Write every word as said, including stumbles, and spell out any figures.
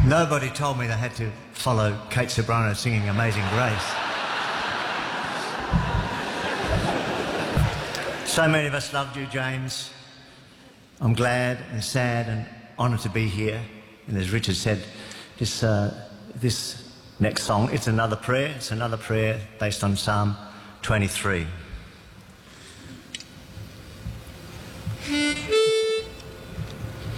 Nobody told me they had to follow Kate Ceberano singing Amazing Grace. So many of us loved you, James. I'm glad and sad and honoured to be here. And as Richard said, this, uh, this next song, it's another prayer. It's another prayer based on Psalm twenty-three.